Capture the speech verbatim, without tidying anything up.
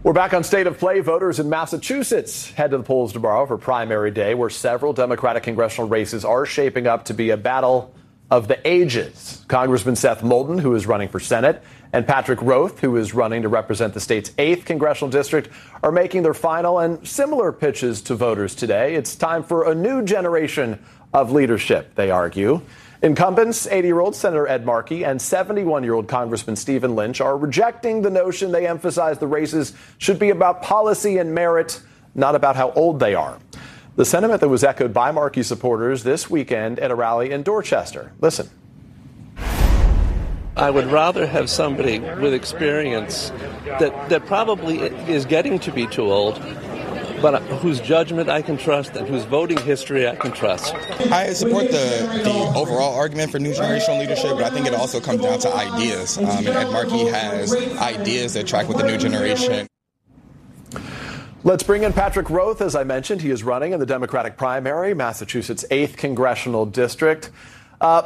We're back on State of Play. Voters in Massachusetts head to the polls tomorrow for primary day, where several Democratic congressional races are shaping up to be a battle of the ages. Congressman Seth Moulton, who is running for Senate, and Patrick Roth, who is running to represent the state's eighth congressional district, are making their final and similar pitches to voters today. It's time for a new generation of leadership, they argue. Incumbents, eighty-year-old Senator Ed Markey and seventy-one-year-old Congressman Stephen Lynch are rejecting the notion. They emphasize the races should be about policy and merit, not about how old they are. The sentiment that was echoed by Markey supporters this weekend at a rally in Dorchester. Listen. I would rather have somebody with experience that, that probably is getting to be too old, but whose judgment I can trust and whose voting history I can trust. I support the, the overall argument for new generational leadership, but I think it also comes down to ideas. Um, and Ed Markey has ideas that track with the new generation. Let's bring in Patrick Roth. As I mentioned, he is running in the Democratic primary, Massachusetts' eighth congressional district. Uh,